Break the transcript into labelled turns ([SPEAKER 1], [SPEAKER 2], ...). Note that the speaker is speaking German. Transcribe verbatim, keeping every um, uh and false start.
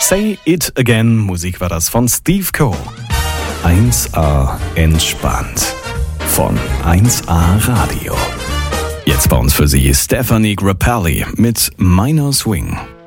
[SPEAKER 1] Say It Again, Musik war das von Steve Coe. eins A entspannt von eins A Radio. Jetzt bei uns für Sie Stephanie Grappelli mit Minor Swing.